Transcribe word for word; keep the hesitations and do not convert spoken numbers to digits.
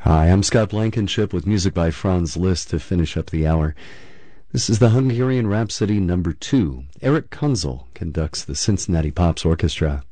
Hi, I'm Scott Blankenship with music by Franz Liszt to finish up the hour. This is the Hungarian Rhapsody number two. Eric Kunzel conducts the Cincinnati Pops Orchestra.